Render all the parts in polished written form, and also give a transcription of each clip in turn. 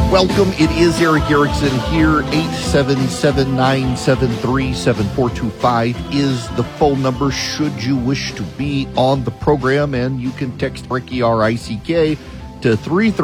Welcome. It is Erick Erickson here. 877-973-7425 is the phone number should you wish to be on the program. And you can text Ricky, R-I-C-K, to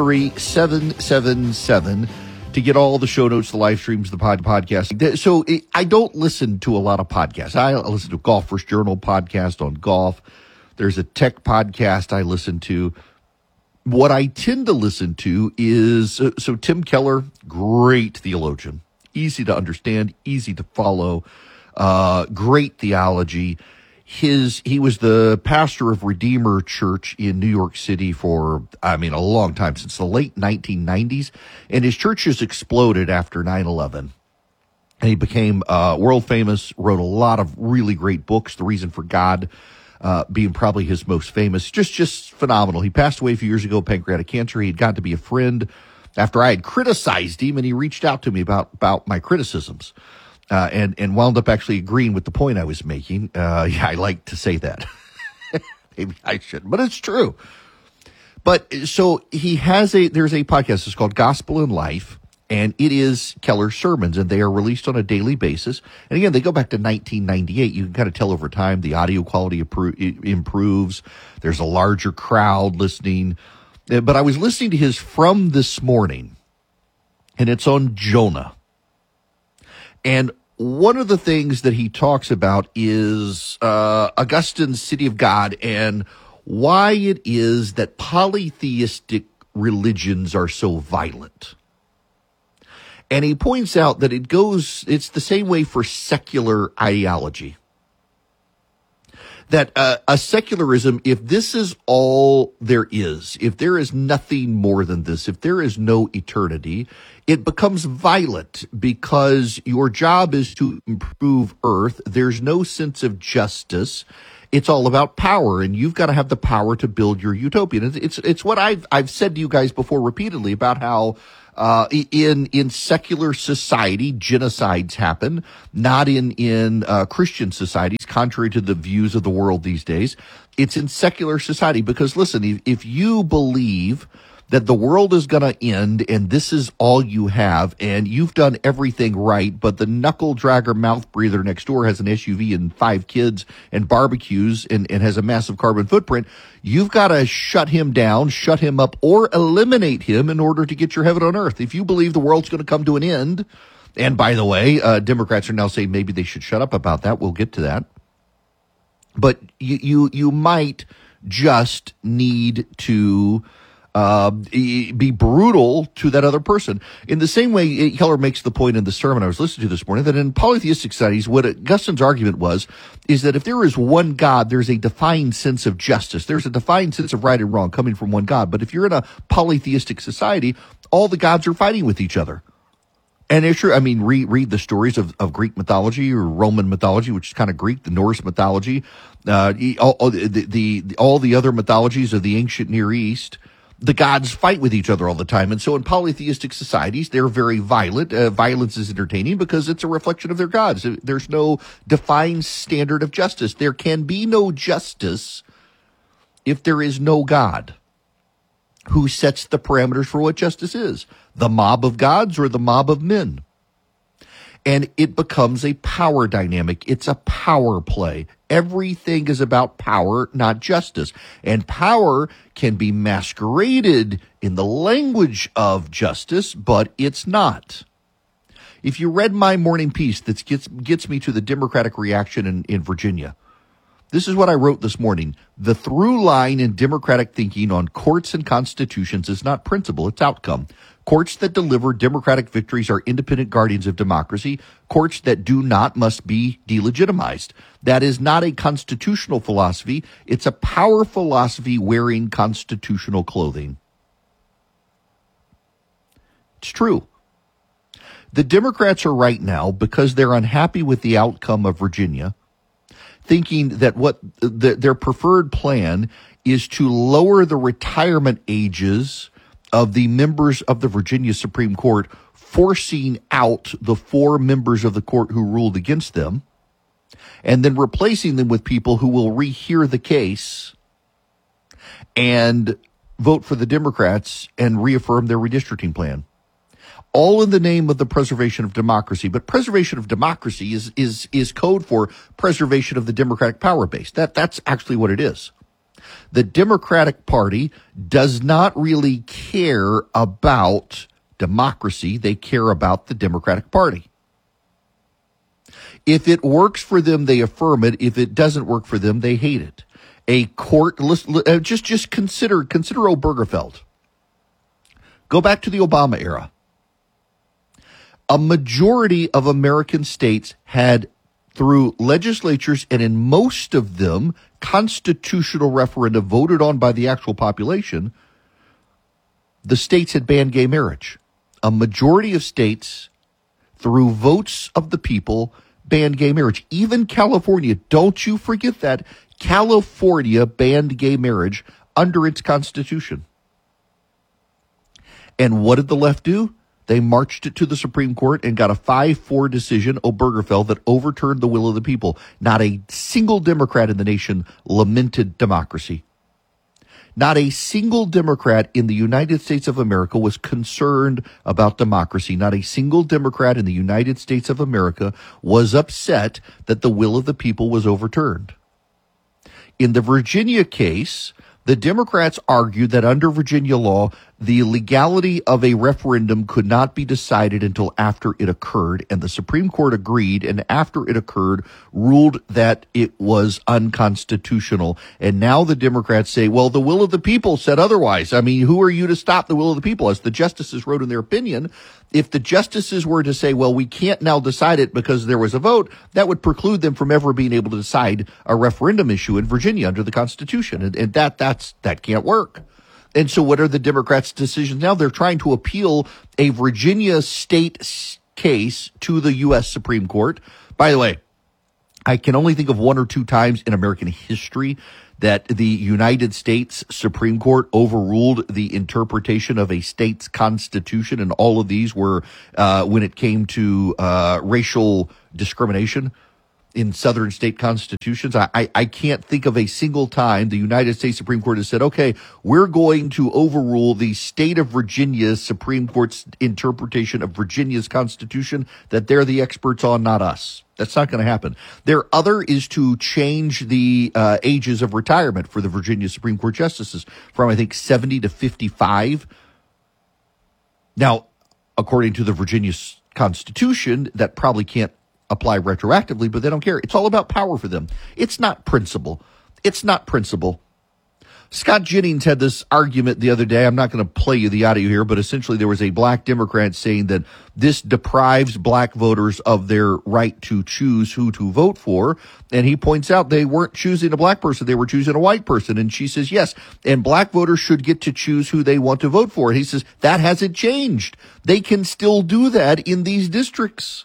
33777 to get all the show notes, the live streams, the podcast. So I don't listen to a lot of podcasts. I listen to Golfers Journal podcast on golf. There's a tech podcast I listen to. What I tend to listen to is, so Tim Keller, great theologian, easy to understand, easy to follow, great theology. He was the pastor of Redeemer Church in New York City for, a long time, since the late 1990s, and his church has exploded after 9/11. And he became world famous, wrote a lot of really great books, The Reason for God, being probably his most famous, just phenomenal. He passed away a few years ago, pancreatic cancer. He'd gotten to be a friend after I had criticized him, and he reached out to me about my criticisms, and wound up actually agreeing with the point I was making. I like to say that. Maybe I shouldn't, but it's true. But so there's a podcast. It's called Gospel in Life. And it is Keller's sermons, and they are released on a daily basis. And again, they go back to 1998. You can kind of tell over time the audio quality improves. There's a larger crowd listening. But I was listening to his from this morning, and it's on Jonah. And one of the things that he talks about is Augustine's City of God and why it is that polytheistic religions are so violent. And he points out that it's the same way for secular ideology. That a secularism, if this is all there is, if there is nothing more than this, if there is no eternity, it becomes violent because your job is to improve Earth. There's no sense of justice. It's all about power, and you've got to have the power to build your utopia. It's what I've said to you guys before repeatedly about how in secular society, genocides happen, not in Christian societies, contrary to the views of the world these days. It's in secular society because, listen, if you believe that the world is going to end and this is all you have and you've done everything right, but the knuckle dragger mouth breather next door has an SUV and 5 kids and barbecues and has a massive carbon footprint, you've got to shut him down, shut him up, or eliminate him in order to get your heaven on earth. If you believe the world's going to come to an end, and by the way, Democrats are now saying maybe they should shut up about that. We'll get to that. But you might just need to be brutal to that other person. In the same way, Keller makes the point in the sermon I was listening to this morning that in polytheistic societies, what Augustine's argument is that if there is one God, there's a defined sense of justice. There's a defined sense of right and wrong coming from one God. But if you're in a polytheistic society, all the gods are fighting with each other. And it's true. Read the stories of Greek mythology or Roman mythology, which is kind of Greek, the Norse mythology, all the other mythologies of the ancient Near East. The gods fight with each other all the time. And so in polytheistic societies, they're very violent. Violence is entertaining because it's a reflection of their gods. There's no defined standard of justice. There can be no justice if there is no God. Who sets the parameters for what justice is? The mob of gods or the mob of men? And it becomes a power dynamic. It's a power play. Everything is about power, not justice. And power can be masqueraded in the language of justice, but it's not. If you read my morning piece that gets me to the Democratic reaction in Virginia, this is what I wrote this morning. The through line in Democratic thinking on courts and constitutions is not principle, it's outcome. Courts that deliver Democratic victories are independent guardians of democracy. Courts that do not must be delegitimized. That is not a constitutional philosophy. It's a power philosophy wearing constitutional clothing. It's true. The Democrats are right now, because they're unhappy with the outcome of Virginia, thinking that their preferred plan is to lower the retirement ages of the members of the Virginia Supreme Court, forcing out the 4 members of the court who ruled against them, and then replacing them with people who will rehear the case and vote for the Democrats and reaffirm their redistricting plan. all in the name of the preservation of democracy. But preservation of democracy is code for preservation of the Democratic power base. That's actually what it is. The Democratic Party does not really care about democracy. They care about the Democratic Party. If it works for them, they affirm it. If it doesn't work for them, they hate it. A court, just consider Obergefell. Go back to the Obama era. A majority of American states had, through legislatures and in most of them, constitutional referenda voted on by the actual population, the states had banned gay marriage. A majority of states, through votes of the people, banned gay marriage. Even California, don't you forget that, California banned gay marriage under its constitution. And what did the left do? They marched it to the Supreme Court and got a 5-4 decision, Obergefell, that overturned the will of the people. Not a single Democrat in the nation lamented democracy. Not a single Democrat in the United States of America was concerned about democracy. Not a single Democrat in the United States of America was upset that the will of the people was overturned. In the Virginia case, the Democrats argued that under Virginia law, the legality of a referendum could not be decided until after it occurred, and the Supreme Court agreed, and after it occurred, ruled that it was unconstitutional. And now the Democrats say, well, the will of the people said otherwise. I mean, who are you to stop the will of the people? As the justices wrote in their opinion, if the justices were to say, well, we can't now decide it because there was a vote, that would preclude them from ever being able to decide a referendum issue in Virginia under the Constitution. And that can't work. And so what are the Democrats' decisions now? They're trying to appeal a Virginia state case to the U.S. Supreme Court. By the way, I can only think of one or two times in American history that the United States Supreme Court overruled the interpretation of a state's constitution, and all of these were when it came to racial discrimination in southern state constitutions. I can't think of a single time the United States Supreme Court has said, okay, we're going to overrule the state of Virginia's Supreme Court's interpretation of Virginia's constitution that they're the experts on, not us. That's not going to happen. Their other is to change the ages of retirement for the Virginia Supreme Court justices from, I think, 70 to 55. Now, according to the Virginia Constitution, that probably can't apply retroactively, but they don't care. It's all about power for them. It's not principle. It's not principle. Scott Jennings had this argument the other day. I'm not going to play you the audio here, but essentially there was a black Democrat saying that this deprives black voters of their right to choose who to vote for. And he points out they weren't choosing a black person. They were choosing a white person. And she says, yes, and black voters should get to choose who they want to vote for. And he says, that hasn't changed. They can still do that in these districts.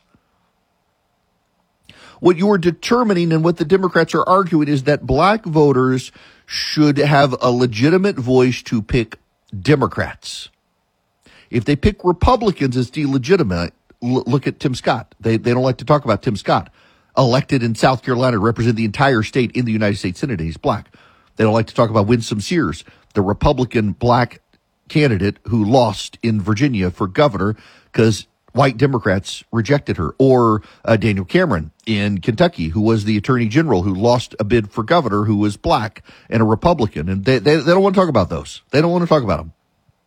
What you are determining and what the Democrats are arguing is that black voters should have a legitimate voice to pick Democrats. If they pick Republicans as delegitimate, look at Tim Scott. They don't like to talk about Tim Scott, elected in South Carolina to represent the entire state in the United States Senate. He's black. They don't like to talk about Winsome Sears, the Republican black candidate who lost in Virginia for governor because white Democrats rejected her, or Daniel Cameron in Kentucky, who was the attorney general who lost a bid for governor, who was black and a Republican. And they don't want to talk about those. They don't want to talk about them.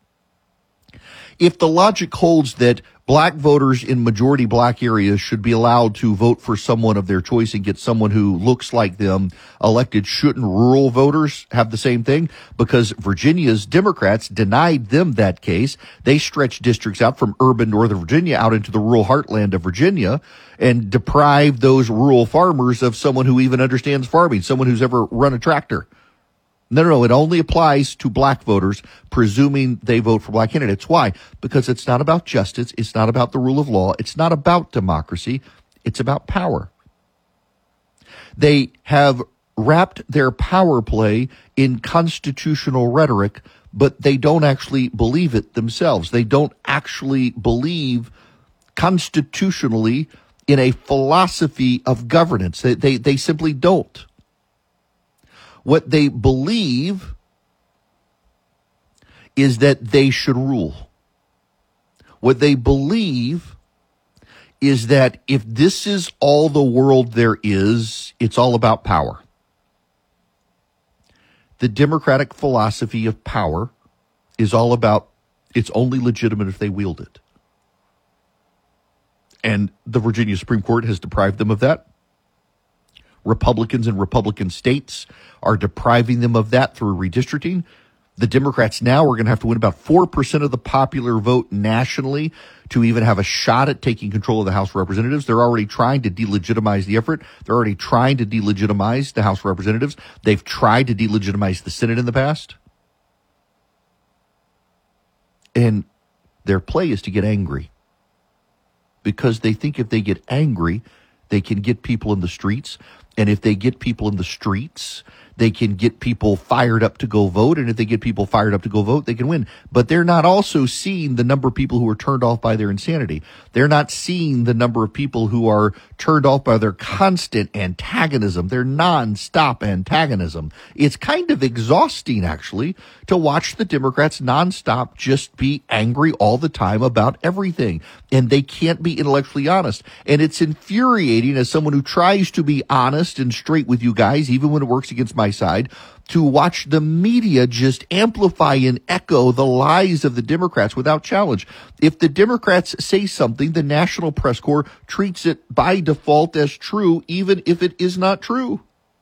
If the logic holds that black voters in majority black areas should be allowed to vote for someone of their choice and get someone who looks like them elected, shouldn't rural voters have the same thing? Because Virginia's Democrats denied them that case. They stretched districts out from urban Northern Virginia out into the rural heartland of Virginia and deprived those rural farmers of someone who even understands farming, someone who's ever run a tractor. No, it only applies to black voters, presuming they vote for black candidates. Why? Because it's not about justice. It's not about the rule of law. It's not about democracy. It's about power. They have wrapped their power play in constitutional rhetoric, but they don't actually believe it themselves. They don't actually believe constitutionally in a philosophy of governance. They simply don't. What they believe is that they should rule. What they believe is that if this is all the world there is, it's all about power. The Democratic philosophy of power is all about it's only legitimate if they wield it. And the Virginia Supreme Court has deprived them of that. Republicans in Republican states are depriving them of that through redistricting. The Democrats now are going to have to win about 4% of the popular vote nationally to even have a shot at taking control of the House of Representatives. They're already trying to delegitimize the effort. They're already trying to delegitimize the House of Representatives. They've tried to delegitimize the Senate in the past. And their play is to get angry, because they think if they get angry, they can get people in the streets. And if they get people in the streets, they can get people fired up to go vote. And if they get people fired up to go vote, they can win. But they're not also seeing the number of people who are turned off by their insanity. They're not seeing the number of people who are turned off by their constant antagonism, their nonstop antagonism. It's kind of exhausting, actually, to watch the Democrats nonstop just be angry all the time about everything. And they can't be intellectually honest. And it's infuriating as someone who tries to be honest and straight with you guys, even when it works against my side, to watch the media just amplify and echo the lies of the Democrats without challenge. If the Democrats say something, the National Press Corps treats it by default as true, even if it is not true.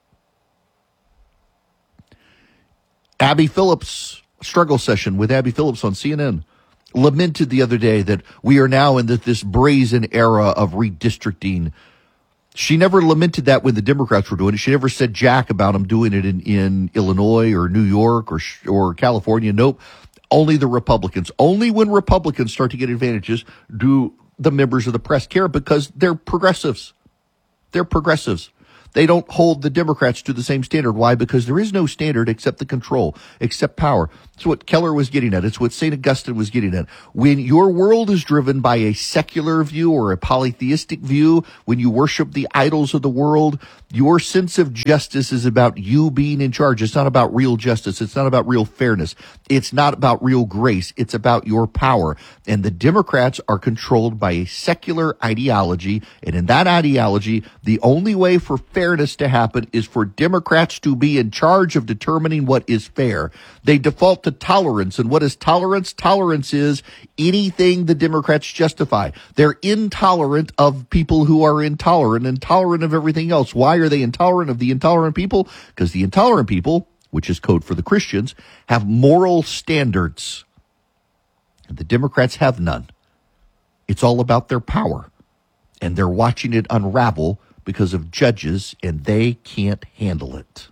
Abby Phillips, struggle session with Abby Phillips on CNN, lamented the other day that we are now in this brazen era of redistricting. She never lamented that when the Democrats were doing it. She never said jack about them doing it in Illinois or New York or California. Nope. Only the Republicans. Only when Republicans start to get advantages do the members of the press care, because they're progressives. They're progressives. They don't hold the Democrats to the same standard. Why? Because there is no standard except the control, except power. It's what Keller was getting at. It's what St. Augustine was getting at. When your world is driven by a secular view or a polytheistic view, when you worship the idols of the world, your sense of justice is about you being in charge. It's not about real justice. It's not about real fairness. It's not about real grace. It's about your power. And the Democrats are controlled by a secular ideology. And in that ideology, the only way for fairness to happen is for Democrats to be in charge of determining what is fair. They default to tolerance. And what is tolerance? Tolerance is anything the Democrats justify. They're intolerant of people who are intolerant and tolerant of everything else. Why are they intolerant of the intolerant people? Because the intolerant people, which is code for the Christians, have moral standards. And the Democrats have none. It's all about their power. And they're watching it unravel because of judges, and they can't handle it.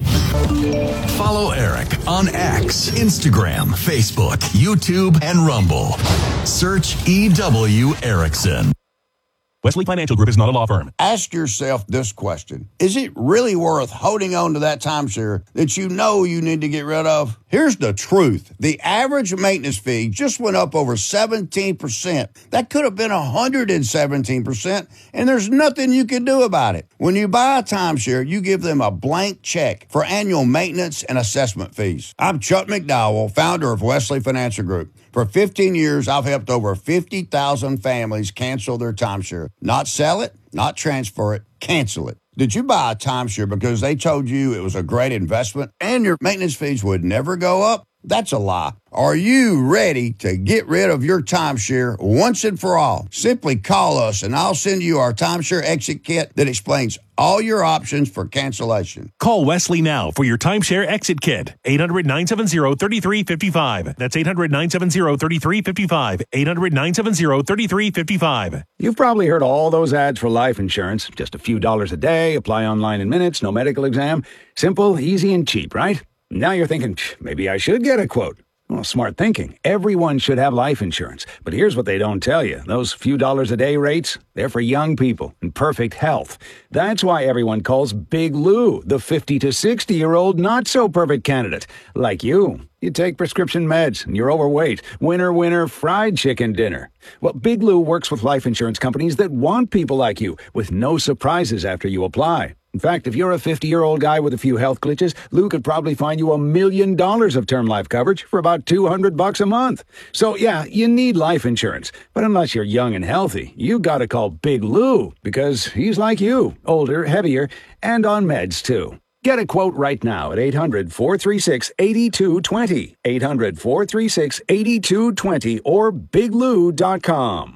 Follow Eric on X, Instagram, Facebook, YouTube, and Rumble. Search EW Erickson. Wesley Financial Group is not a law firm. Ask yourself this question. Is it really worth holding on to that timeshare that you know you need to get rid of? Here's the truth. The average maintenance fee just went up over 17%. That could have been 117%, and there's nothing you can do about it. When you buy a timeshare, you give them a blank check for annual maintenance and assessment fees. I'm Chuck McDowell, founder of Wesley Financial Group. For 15 years, I've helped over 50,000 families cancel their timeshare. Not sell it, not transfer it, cancel it. Did you buy a timeshare because they told you it was a great investment and your maintenance fees would never go up? That's a lie. Are you ready to get rid of your timeshare once and for all? Simply call us and I'll send you our timeshare exit kit that explains all your options for cancellation. Call Wesley now for your timeshare exit kit. 800-970-3355. That's 800-970-3355. 800-970-3355. You've probably heard all those ads for life insurance. Just a few dollars a day, apply online in minutes, no medical exam. Simple, easy, and cheap, right? Now you're thinking, maybe I should get a quote. Well, smart thinking. Everyone should have life insurance. But here's what they don't tell you. Those few dollars a day rates, they're for young people in perfect health. That's why everyone calls Big Lou the 50 to 60-year-old not-so-perfect candidate. Like you. You take prescription meds and you're overweight. Winner, winner, fried chicken dinner. Well, Big Lou works with life insurance companies that want people like you with no surprises after you apply. In fact, if you're a 50-year-old guy with a few health glitches, Lou could probably find you $1 million of term life coverage for about $200 a month. So yeah, you need life insurance. But unless you're young and healthy, you gotta call Big Lou, because he's like you, older, heavier, and on meds too. Get a quote right now at 800-436-8220, 800-436-8220, or biglou.com.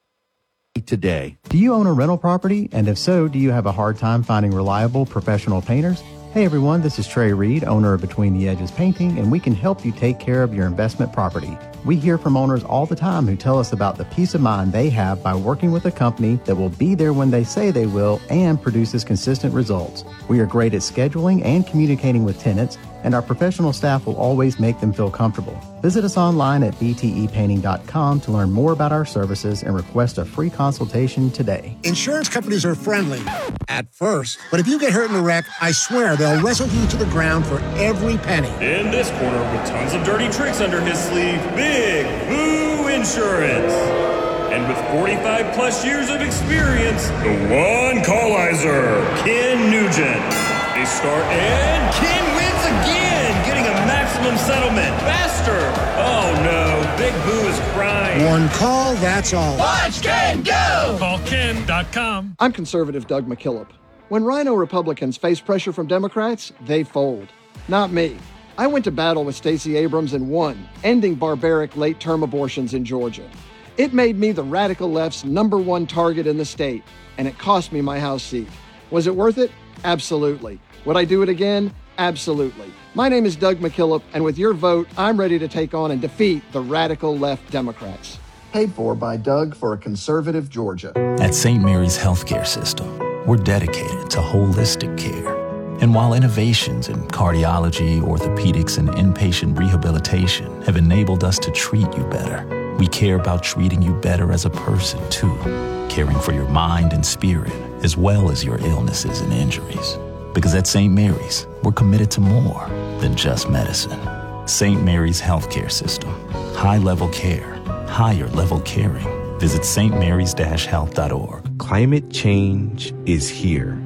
Today. Do you own a rental property? And if so, do you have a hard time finding reliable professional painters? Hey everyone, this is Trey Reed, owner of Between the Edges Painting, and we can help you take care of your investment property. We hear from owners all the time who tell us about the peace of mind they have by working with a company that will be there when they say they will and produces consistent results. We are great at scheduling and communicating with tenants, and our professional staff will always make them feel comfortable. Visit us online at btepainting.com to learn more about our services and request a free consultation today. Insurance companies are friendly at first, but if you get hurt in a wreck, I swear they'll wrestle you to the ground for every penny. In this corner with tons of dirty tricks under his sleeve, Big Boo Insurance. And with 45 plus years of experience, the one callizer, Ken Nugent. They start and Ken wins again, getting a maximum settlement faster. Oh no, Big Boo is crying. One call, that's all. Watch Ken go! Call Ken.com. I'm conservative Doug McKillop. When Rhino Republicans face pressure from Democrats, they fold. Not me. I went to battle with Stacey Abrams and won, ending barbaric late-term abortions in Georgia. It made me the radical left's #1 target in the state, and it cost me my House seat. Was it worth it? Absolutely. Would I do it again? Absolutely. My name is Doug McKillop, and with your vote, I'm ready to take on and defeat the radical left Democrats. Paid for by Doug for a conservative Georgia. At St. Mary's Healthcare System, we're dedicated to holistic care. And while innovations in cardiology, orthopedics, and inpatient rehabilitation have enabled us to treat you better, we care about treating you better as a person, too, caring for your mind and spirit, as well as your illnesses and injuries. Because at St. Mary's, we're committed to more than just medicine. St. Mary's Healthcare System. High-level care. Higher-level caring. Visit stmarys-health.org. Climate change is here.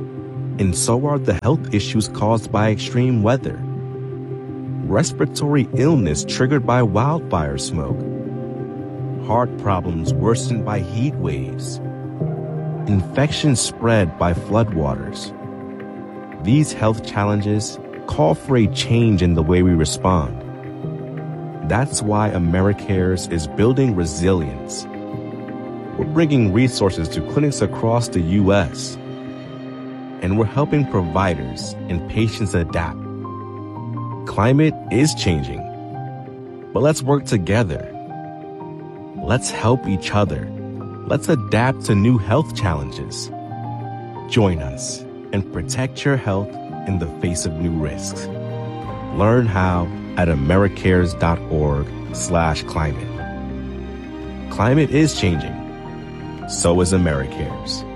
And so are the health issues caused by extreme weather. Respiratory illness triggered by wildfire smoke. Heart problems worsened by heat waves. Infections spread by floodwaters. These health challenges call for a change in the way we respond. That's why AmeriCares is building resilience. We're bringing resources to clinics across the U.S., and we're helping providers and patients adapt. Climate is changing, but let's work together. Let's help each other. Let's adapt to new health challenges. Join us and protect your health in the face of new risks. Learn how at americares.org/climate. Climate is changing. So is AmeriCares.